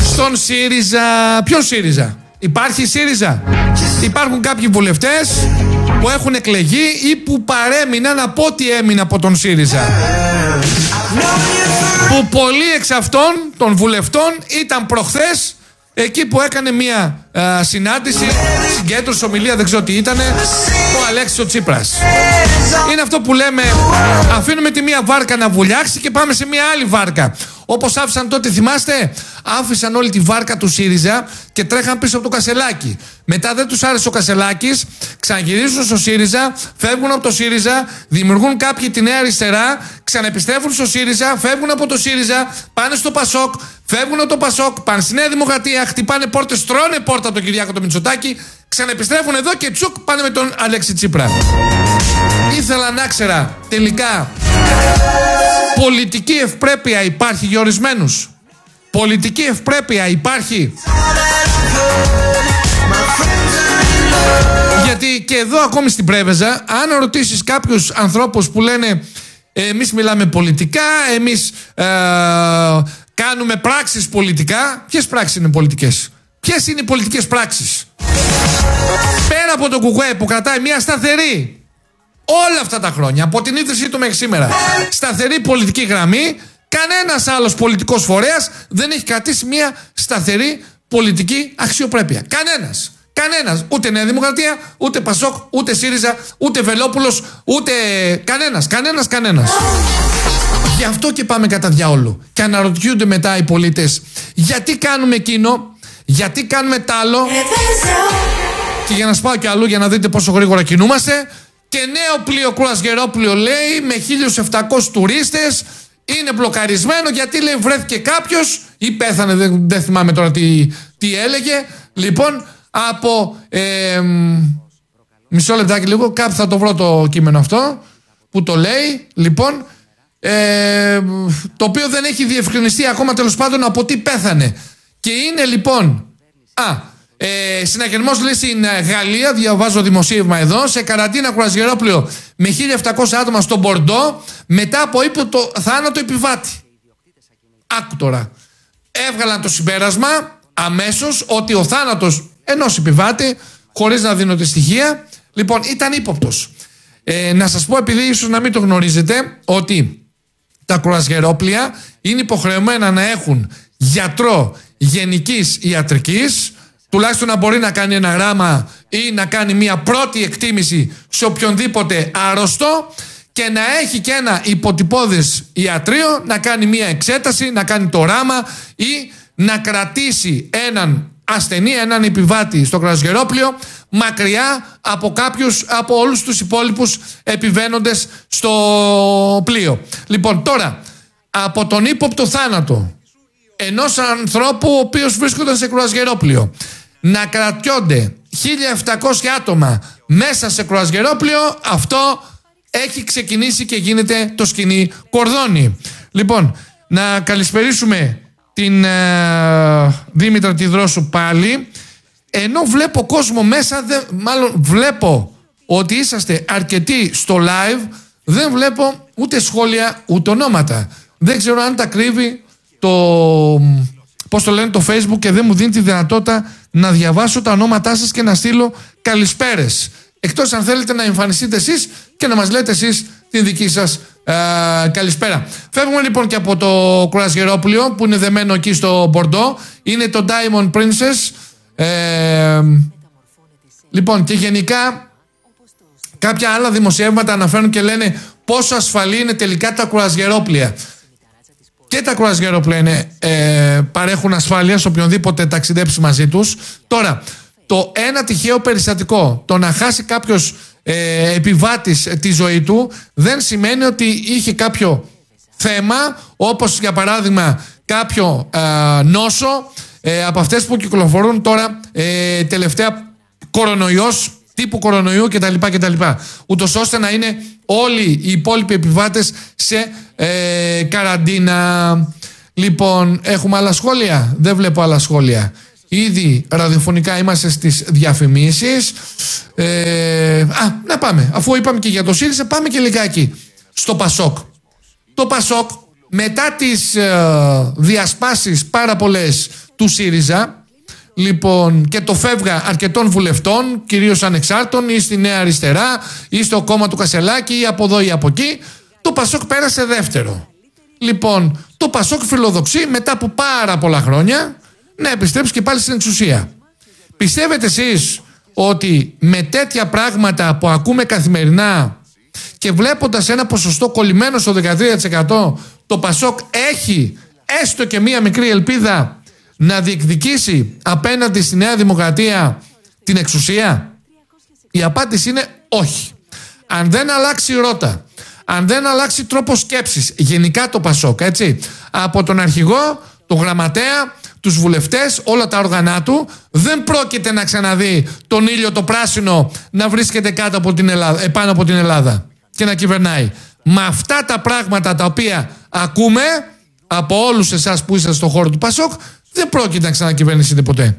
στον ΣΥΡΙΖΑ. Ποιο ΣΥΡΙΖΑ? Υπάρχει ΣΥΡΙΖΑ? Υπάρχουν κάποιοι βουλευτές που έχουν εκλεγεί ή που παρέμειναν από ό,τι έμεινε από τον ΣΥΡΙΖΑ. Που πολλοί εξ αυτών των βουλευτών ήταν προχθές εκεί που έκανε μια συνάντηση, συγκέντρωση, ομιλία, δεν ξέρω τι ήτανε, ο Αλέξης ο Τσίπρας. Είναι αυτό που λέμε, αφήνουμε τη μία βάρκα να βουλιάξει και πάμε σε μια άλλη βάρκα. Όπως άφησαν τότε, θυμάστε, άφησαν όλη τη βάρκα του ΣΥΡΙΖΑ και τρέχαν πίσω από το Κασελάκη. Μετά δεν τους άρεσε ο Κασελάκης, ξαναγυρίζουν στο ΣΥΡΙΖΑ, φεύγουν από το ΣΥΡΙΖΑ, δημιουργούν κάποιοι τη Νέα Αριστερά, ξαναεπιστρέφουν στο ΣΥΡΙΖΑ, φεύγουν από το ΣΥΡΙΖΑ, πάνε στο ΠΑΣΟΚ, φεύγουν από το ΠΑΣΟΚ, πάνε στη Νέα Δημοκρατία, χτυπάνε πόρτες, τρώνε πόρτα τον Κυριάκο το Μητσοτάκη, ξαναεπιστρέφουν εδώ και τσουκ πάνε με τον Αλέξη Τσίπρα. Ήθελα να ξέρα τελικά, πολιτική ευπρέπεια υπάρχει για ορισμένους? Πολιτική ευπρέπεια υπάρχει? Γιατί και εδώ ακόμη στην Πρέβεζα, αν ρωτήσεις κάποιους ανθρώπους που λένε εμείς μιλάμε πολιτικά, εμείς κάνουμε πράξεις πολιτικά, ποιες πράξεις είναι πολιτικές? Ποιες είναι οι πολιτικές πράξεις? Πέρα από το ΚΚΕ που κρατάει μια σταθερή όλα αυτά τα χρόνια, από την ίδρυσή του μέχρι σήμερα, σταθερή πολιτική γραμμή, κανένας άλλος πολιτικός φορέας δεν έχει κρατήσει μια σταθερή πολιτική αξιοπρέπεια. Κανένας. Ούτε Νέα Δημοκρατία, ούτε ΠΑΣΟΚ, ούτε ΣΥΡΙΖΑ, ούτε Βελόπουλος, ούτε κανένας. Γι' αυτό και πάμε κατά διάολο. Και αναρωτιούνται μετά οι πολίτες, γιατί κάνουμε εκείνο, γιατί κάνουμε τ' άλλο. Και για να σπάω κι αλλού για να δείτε πόσο γρήγορα κινούμαστε. Και νέο πλοίο κρουαζιερόπλοιο, λέει, με 1.700 τουρίστες. Είναι μπλοκαρισμένο γιατί, λέει, βρέθηκε κάποιος ή πέθανε, δεν θυμάμαι τώρα τι έλεγε. Λοιπόν, από μισό λεπτάκι λίγο, κάπου θα το βρω το κείμενο αυτό που το λέει. Λοιπόν, το οποίο δεν έχει διευκρινιστεί ακόμα, τέλος πάντων, από τι πέθανε. Και είναι λοιπόν συναγερμός, λέει, στην Γαλλία, διαβάζω δημοσίευμα εδώ, σε καραντίνα κρουαζιερόπλοιο με 1.700 άτομα στο Μπορντό μετά από ύποπτο θάνατο επιβάτη. Άκου τώρα. Έβγαλαν το συμπέρασμα αμέσως ότι ο θάνατος ενός επιβάτη, χωρίς να δίνω τη στοιχεία, λοιπόν, ήταν ύποπτος. Να σας πω, επειδή ίσως να μην το γνωρίζετε, ότι τα κρουαζιερόπλοια είναι υποχρεωμένα να έχουν γιατρό γενικής ιατρικής, τουλάχιστον να μπορεί να κάνει ένα γράμμα ή να κάνει μια πρώτη εκτίμηση σε οποιονδήποτε άρρωστο, και να έχει και ένα υποτυπώδες ιατρείο, να κάνει μια εξέταση, να κάνει το γράμμα ή να κρατήσει έναν ασθενή, έναν επιβάτη στο κρουαζιερόπλοιο μακριά από όλους τους υπόλοιπους επιβαίνοντες στο πλοίο. Λοιπόν, τώρα, από τον ύποπτο θάνατο ενός ανθρώπου ο οποίος βρίσκονταν σε κρουαζιερόπλοιο να κρατιόνται 1.700 άτομα μέσα σε κρουαζιερόπλοιο, αυτό έχει ξεκινήσει και γίνεται το σκηνή κορδόνι. Λοιπόν, να καλησπερίσουμε την Δήμητρα τη Δρόσου πάλι. Ενώ βλέπω κόσμο μέσα, μάλλον βλέπω ότι είσαστε αρκετοί στο live, δεν βλέπω ούτε σχόλια ούτε ονόματα. Δεν ξέρω αν τα κρύβει το Facebook και δεν μου δίνει τη δυνατότητα να διαβάσω τα ονόματά σας και να στείλω καλησπέρες. Εκτός αν θέλετε να εμφανιστείτε εσείς και να μας λέτε εσείς την δική σας καλησπέρα. Φεύγουμε λοιπόν και από το κρουαζιερόπλοιο που είναι δεμένο εκεί στο Μπορντό. Είναι το Diamond Princess. Λοιπόν, και γενικά κάποια άλλα δημοσιεύματα αναφέρουν και λένε πόσο ασφαλή είναι τελικά τα κρουαζιερόπλοια. Και τα κρουαζιερόπλοια παρέχουν ασφάλεια σε οποιονδήποτε ταξιδέψει μαζί τους. Τώρα, το ένα τυχαίο περιστατικό, το να χάσει κάποιος επιβάτης τη ζωή του, δεν σημαίνει ότι είχε κάποιο θέμα, όπως για παράδειγμα κάποιο νόσο από αυτές που κυκλοφορούν τώρα τελευταία, κορονοϊός, τύπου κορονοϊού κτλ. Ούτως ώστε να είναι όλοι οι υπόλοιποι επιβάτες σε καραντίνα. Λοιπόν, έχουμε άλλα σχόλια? Δεν βλέπω άλλα σχόλια. Ήδη ραδιοφωνικά είμαστε στις διαφημίσεις. Να πάμε. Αφού είπαμε και για το ΣΥΡΙΖΑ, πάμε και λιγάκι στο ΠΑΣΟΚ. Το ΠΑΣΟΚ, μετά τις διασπάσεις πάρα πολλές του ΣΥΡΙΖΑ, λοιπόν, και το φεύγα αρκετών βουλευτών, κυρίως ανεξάρτητων, ή στη Νέα Αριστερά, ή στο κόμμα του Κασελάκη, ή από εδώ ή από εκεί, το Πασόκ πέρασε δεύτερο. Λοιπόν, το Πασόκ φιλοδοξεί μετά από πάρα πολλά χρόνια να επιστρέψει και πάλι στην εξουσία. Πιστεύετε εσείς ότι με τέτοια πράγματα που ακούμε καθημερινά και βλέποντας ένα ποσοστό κολλημένο στο 13%, το Πασόκ έχει έστω και μία μικρή ελπίδα να διεκδικήσει απέναντι στη Νέα Δημοκρατία την εξουσία? Η απάντηση είναι όχι. Αν δεν αλλάξει η ρότα, αν δεν αλλάξει τρόπο σκέψης, γενικά το Πασόκ, έτσι, από τον αρχηγό, τον γραμματέα, τους βουλευτές, όλα τα όργανα του, δεν πρόκειται να ξαναδεί τον ήλιο το πράσινο να βρίσκεται κάτω από την Ελλάδα, επάνω από την Ελλάδα και να κυβερνάει. Με αυτά τα πράγματα τα οποία ακούμε από όλους εσάς που είσαστε στον χώρο του Πασόκ, δεν πρόκειται να ξανακυβερνήσετε ποτέ.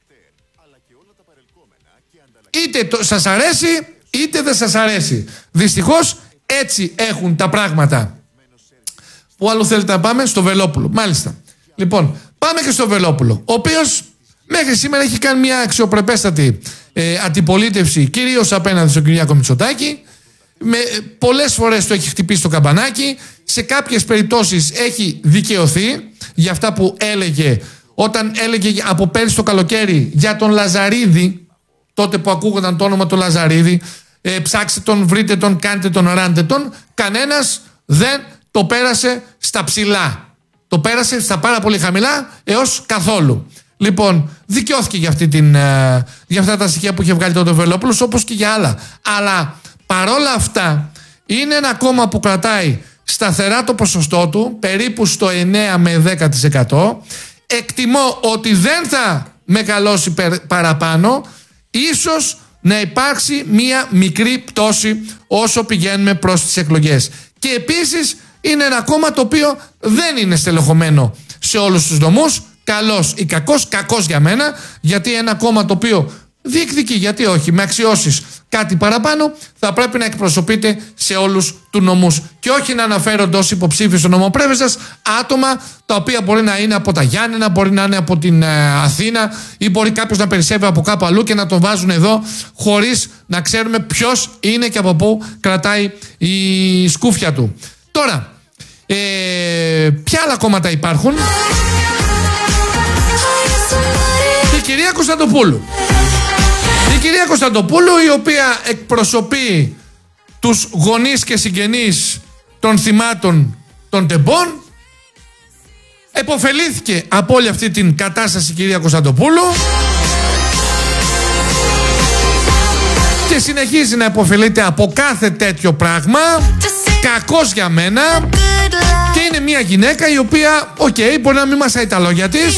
Είτε σας αρέσει, είτε δεν σας αρέσει. Δυστυχώς έτσι έχουν τα πράγματα. Πού άλλο θέλετε να πάμε? Στο Βελόπουλο. Μάλιστα. Λοιπόν, πάμε και στο Βελόπουλο, ο οποίος μέχρι σήμερα έχει κάνει μια αξιοπρεπέστατη αντιπολίτευση, κυρίως απέναντι στον Κυριάκο Μητσοτάκη. Πολλές φορές το έχει χτυπήσει το καμπανάκι. Σε κάποιες περιπτώσεις έχει δικαιωθεί για αυτά που έλεγε όταν έλεγε από πέρυσι το καλοκαίρι για τον Λαζαρίδη, τότε που ακούγονταν το όνομα του Λαζαρίδη, ψάξτε τον, βρείτε τον, κάντε τον, ράντε τον. Κανένας δεν το πέρασε στα ψηλά. Το πέρασε στα πάρα πολύ χαμηλά έως καθόλου. Λοιπόν, δικαιώθηκε για αυτά τα στοιχεία που είχε βγάλει τότε ο Βελόπουλος, όπως και για άλλα. Αλλά παρόλα αυτά είναι ένα κόμμα που κρατάει σταθερά το ποσοστό του, περίπου στο 9 με 10%. Εκτιμώ ότι δεν θα μεγαλώσει παραπάνω, ίσως να υπάρξει μία μικρή πτώση όσο πηγαίνουμε προς τις εκλογές. Και επίσης είναι ένα κόμμα το οποίο δεν είναι στελεχωμένο σε όλους τους νομούς, καλός ή κακός για μένα, γιατί ένα κόμμα το οποίο διεκδικεί, γιατί όχι, με αξιώσεις κάτι παραπάνω, θα πρέπει να εκπροσωπείται σε όλους τους νομούς και όχι να αναφέρονται ως υποψήφιοι στο νομοπρέπεζας άτομα τα οποία μπορεί να είναι από τα Γιάννενα, μπορεί να είναι από την Αθήνα ή μπορεί κάποιος να περισσεύει από κάπου αλλού και να τον βάζουν εδώ χωρίς να ξέρουμε ποιος είναι και από πού κρατάει η σκούφια του. Τώρα, ποια άλλα κόμματα υπάρχουν? Η κυρία Κωνσταντοπούλου. Η κυρία Κωνσταντοπούλου, η οποία εκπροσωπεί τους γονείς και συγγενείς των θυμάτων των τεμπών, επωφελήθηκε από όλη αυτή την κατάσταση η κυρία Κωνσταντοπούλου και συνεχίζει να επωφελείται από κάθε τέτοιο πράγμα, κακός για μένα, και είναι μια γυναίκα η οποία, μπορεί να μην μασάει τα λόγια της,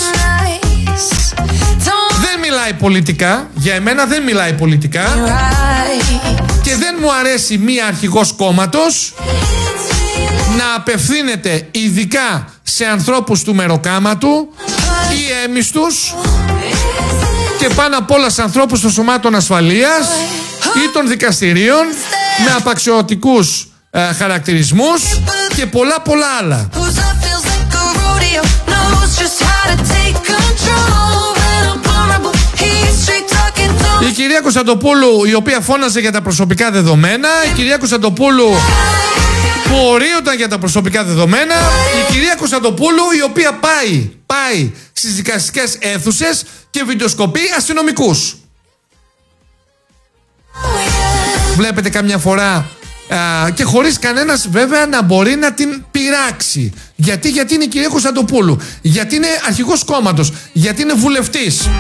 δεν μιλάει πολιτικά, για εμένα δεν μιλάει πολιτικά και δεν μου αρέσει μία αρχηγός κόμματος να απευθύνεται ειδικά σε ανθρώπους του μεροκάματου ή έμιστους και πάνω απ' όλα σε ανθρώπους των σωμάτων ασφαλείας ή των δικαστηρίων με απαξιωτικούς χαρακτηρισμούς και πολλά άλλα. Η κυρία Κωνσταντοπούλου, η οποία φώναζε για τα προσωπικά δεδομένα, η κυρία Κωνσταντοπούλου που ορίωταν για τα προσωπικά δεδομένα, η κυρία Κωνσταντοπούλου η οποία πάει στις δικαστικές αίθουσες και βιντεοσκοπεί αστυνομικούς. Βλέπετε καμιά φορά και χωρίς κανένας βέβαια να μπορεί να την πειράξει. Γιατί είναι η κυρία Κωνσταντοπούλου, γιατί είναι αρχηγός κόμματος, γιατί είναι βουλευτής.